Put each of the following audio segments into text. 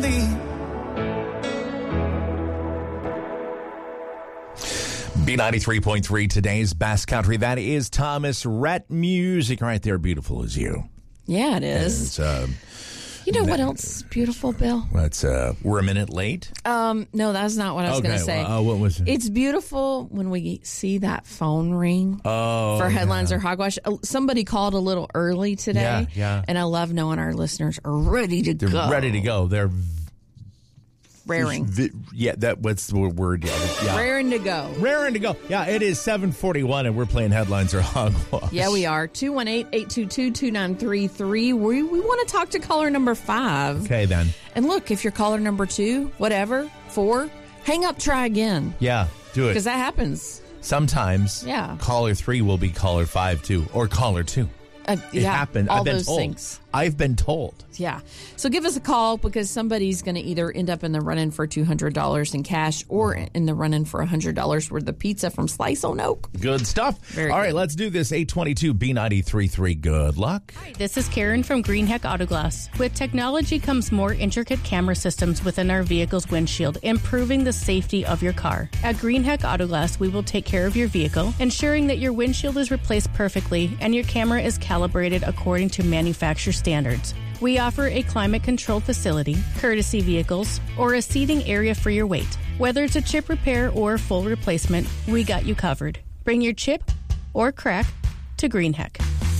B93.3, today's best country. That is Thomas Rhett music right there. Beautiful as you. Yeah, it is. You know what else is beautiful, Bill? We're a minute late? No, that's not what I was going to say. What was it? It's beautiful when we see that phone ring for Headlines or Hogwash. Somebody called a little early today. Yeah. And I love knowing our listeners are ready to go. They're ready to go. They're raring. What's the word? Yeah. Raring to go. Raring to go. Yeah, it is 7:41 and we're playing Headlines or Hogwash. Yeah, we are. 218-822-2933. We want to talk to caller number 5. Okay, then. And look, if you're caller number 2, whatever, 4, hang up, try again. Yeah, do it. Because that happens. Sometimes caller 3 will be caller 5 too, or caller 2. It happened. All I've been those told. things. I've been told. Yeah. So give us a call because somebody's going to either end up in the run-in for $200 in cash or in the run-in for $100 worth of pizza from Slice on Oak. Good stuff. Very All good. right, let's do this. 822 B93.3. Good luck. Hi, this is Karen from Greenheck Autoglass. With technology comes more intricate camera systems within our vehicle's windshield, improving the safety of your car. At Greenheck Autoglass, we will take care of your vehicle, ensuring that your windshield is replaced perfectly and your camera is calibrated according to manufacturer standards. We offer a climate-controlled facility, courtesy vehicles, or a seating area for your weight. Whether it's a chip repair or full replacement, we got you covered. Bring your chip or crack to Greenheck.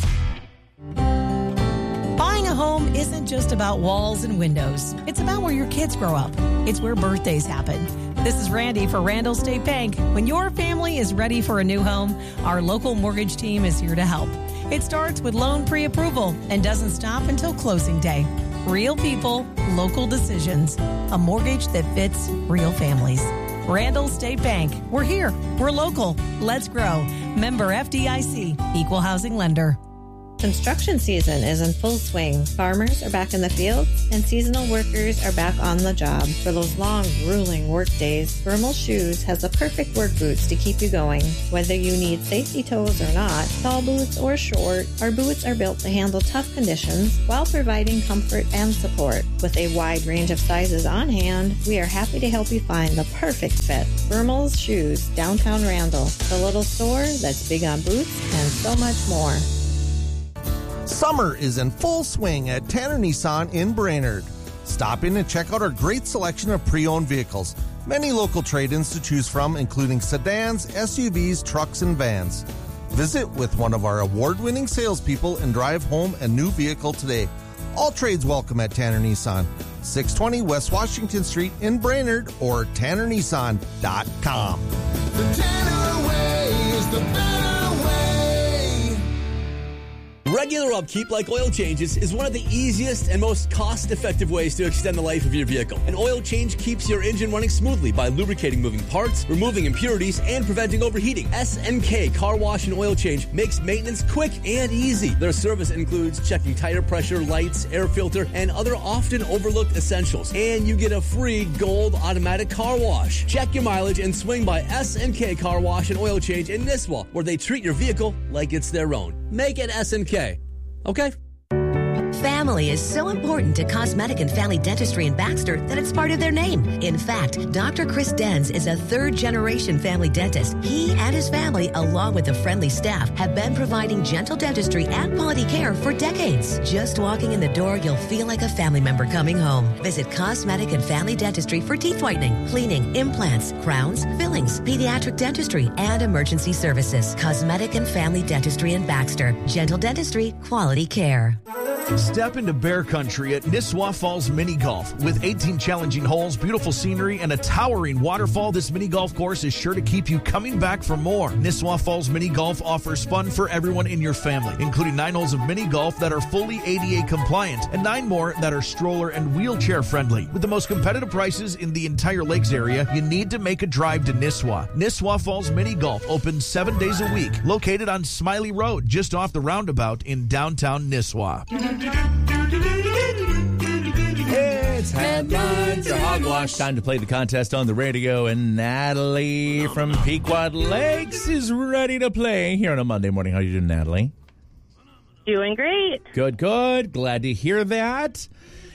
Buying a home isn't just about walls and windows. It's about where your kids grow up. It's where birthdays happen. This is Randy for Randall State Bank. When your family is ready for a new home, our local mortgage team is here to help. It starts with loan pre-approval and doesn't stop until closing day. Real people, local decisions. A mortgage that fits real families. Randall State Bank. We're here. We're local. Let's grow. Member FDIC. Equal housing lender. Construction season is in full swing. Farmers are back in the fields, and seasonal workers are back on the job. For those long, grueling work days, Vermal Shoes has the perfect work boots to keep you going. Whether you need safety toes or not, tall boots or short, our boots are built to handle tough conditions while providing comfort and support. With a wide range of sizes on hand, we are happy to help you find the perfect fit. Vermal's Shoes, downtown Randall, the little store that's big on boots and so much more. Summer is in full swing at Tanner Nissan in Brainerd. Stop in and check out our great selection of pre-owned vehicles. Many local trade-ins to choose from, including sedans, SUVs, trucks, and vans. Visit with one of our award-winning salespeople and drive home a new vehicle today. All trades welcome at Tanner Nissan. 620 West Washington Street in Brainerd or TannerNissan.com. The Tanner way is the better way. Regular upkeep, like oil changes, is one of the easiest and most cost-effective ways to extend the life of your vehicle. An oil change keeps your engine running smoothly by lubricating moving parts, removing impurities, and preventing overheating. SNK Car Wash and Oil Change makes maintenance quick and easy. Their service includes checking tire pressure, lights, air filter, and other often overlooked essentials. And you get a free gold automatic car wash. Check your mileage and swing by SNK Car Wash and Oil Change in Nisswa, where they treat your vehicle like it's their own. Make it SNK. Okay? Family is so important to Cosmetic and Family Dentistry in Baxter that it's part of their name. In fact, Dr. Chris Denz is a third-generation family dentist. He and his family, along with a friendly staff, have been providing gentle dentistry and quality care for decades. Just walking in the door, you'll feel like a family member coming home. Visit Cosmetic and Family Dentistry for teeth whitening, cleaning, implants, crowns, fillings, pediatric dentistry, and emergency services. Cosmetic and Family Dentistry in Baxter. Gentle dentistry, quality care. Step into bear country at Nisswa Falls Mini Golf. With 18 challenging holes, beautiful scenery, and a towering waterfall, this mini golf course is sure to keep you coming back for more. Nisswa Falls Mini Golf offers fun for everyone in your family, including 9 holes of mini golf that are fully ADA compliant and 9 more that are stroller and wheelchair friendly. With the most competitive prices in the entire lakes area, you need to make a drive to Nisswa. Nisswa Falls Mini Golf opens 7 days a week, located on Smiley Road, just off the roundabout in downtown Nisswa. It's Headlines or Hogwash. Time to play the contest on the radio, and Natalie from Pequot Lakes is ready to play here on a Monday morning. How you doing, Natalie? Doing great. Good, good. Glad to hear that.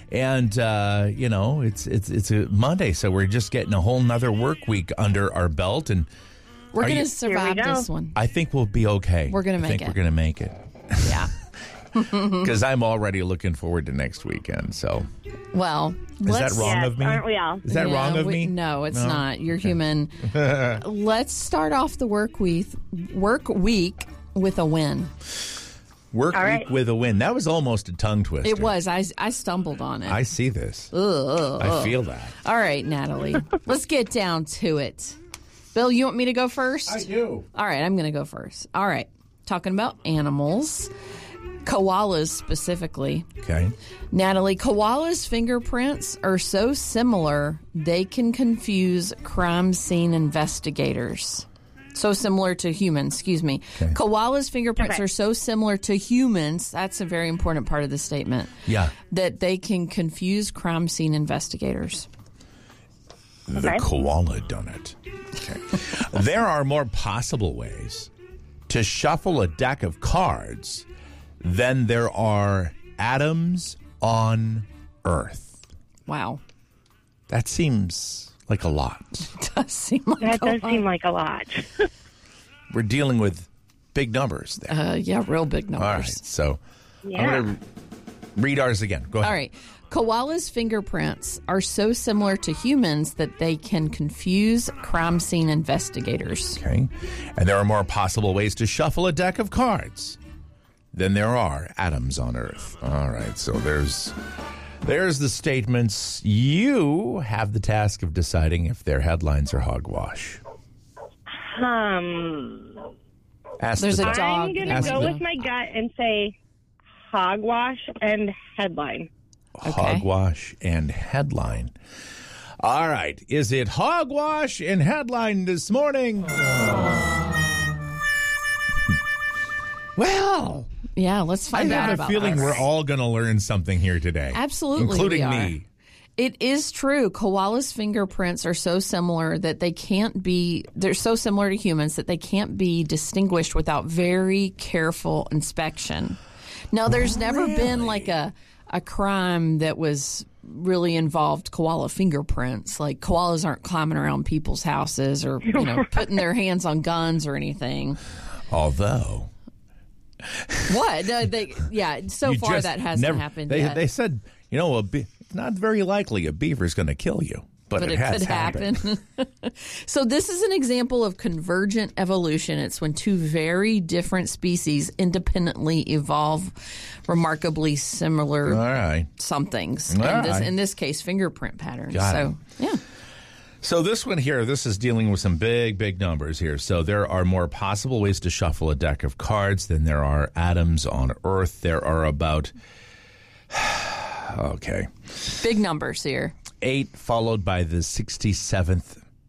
And, it's a Monday, so we're just getting a whole nother work week under our belt. And we're going to survive this one. I think we'll be okay. We're going to make it. I think we're going to make it. Yeah. Because I'm already looking forward to next weekend. So, well, is that wrong of me? Aren't we all? Is that wrong of me? No, it's not. You're human. Let's start off the work week with a win. Work week with a win. That was almost a tongue twister. It was. I stumbled on it. I see this. I feel that. All right, Natalie. Let's get down to it. Bill, you want me to go first? I do. All right, I'm going to go first. All right. Talking about animals. Koalas specifically. Okay. Natalie, koalas' fingerprints are so similar they can confuse crime scene investigators. So similar to humans, excuse me. Okay. Koalas' fingerprints are so similar to humans, that's a very important part of the statement. Yeah. That they can confuse crime scene investigators. The koala done it. Okay. There are more possible ways to shuffle a deck of cards than there are atoms on Earth. Wow. That seems like a lot. It does seem like that does seem like a lot. We're dealing with big numbers there. Yeah, real big numbers. All right, so I'm going to read ours again. Go ahead. All right. Koalas' fingerprints are so similar to humans that they can confuse crime scene investigators. Okay. And there are more possible ways to shuffle a deck of cards than there are atoms on Earth. All right, so there's the statements. You have the task of deciding if they're headlines or hogwash. There's a dog. I'm going to go with my gut and say hogwash and headline. Okay. Hogwash and headline. All right, is it hogwash and headline this morning? Well... Yeah, let's find out about I have a feeling we're all going to learn something here today. Absolutely, including me. It is true. Koalas' fingerprints are so similar that they're so similar to humans that they can't be distinguished without very careful inspection. Now, there's never been like a crime that was really involved koala fingerprints. Like koalas aren't climbing around people's houses or putting their hands on guns or anything. Although... What? So far that hasn't happened yet. They said, it's not very likely a beaver's going to kill you, but it has could happen. So this is an example of convergent evolution. It's when two very different species independently evolve remarkably similar somethings. In this case, fingerprint patterns. Yeah. So this one here, this is dealing with some big, big numbers here. So there are more possible ways to shuffle a deck of cards than there are atoms on Earth. There are about, big numbers here. 8 followed by the 67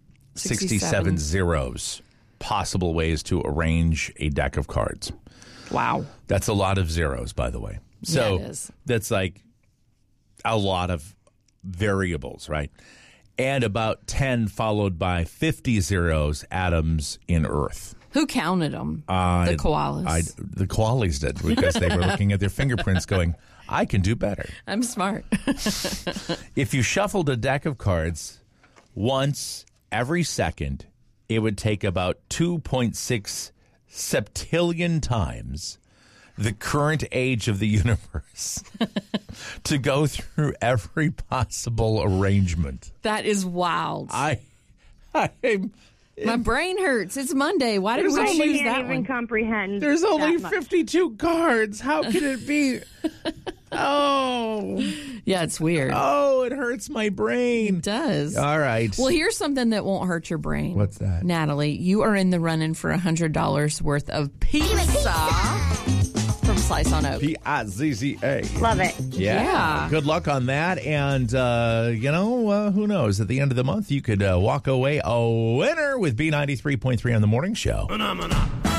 zeros. Possible ways to arrange a deck of cards. Wow. That's a lot of zeros, by the way. So it is. That's like a lot of variables, right? And about 10 followed by 50 zeros, atoms in Earth. Who counted them? The koalas. The koalas did, because they were looking at their fingerprints going, I can do better. I'm smart. If you shuffled a deck of cards once every second, it would take about 2.6 septillion times the current age of the universe to go through every possible arrangement. That is wild. My brain hurts. It's Monday. Why did we choose that one? Comprehend. There's only 52 cards. How can it be? Oh. Yeah, it's weird. Oh, it hurts my brain. It does. All right. Well, here's something that won't hurt your brain. What's that? Natalie, you are in the running for $100 worth of pizza from Slice on Oak. Pizza. Love it. Yeah. Good luck on that. And, who knows? At the end of the month, you could walk away a winner with B93.3 on the morning show.